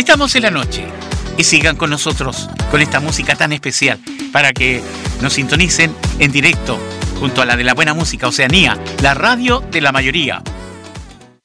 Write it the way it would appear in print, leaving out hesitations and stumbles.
Estamos en la noche y sigan con nosotros con esta música tan especial para que nos sintonicen en directo junto a la de la buena música Oceanía, la radio de la mayoría.